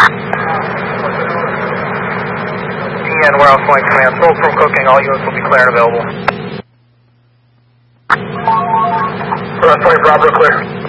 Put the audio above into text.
EN Warehouse Point Command, smoke from cooking, all units will be clear and available. Warehouse Point Bravo, clear.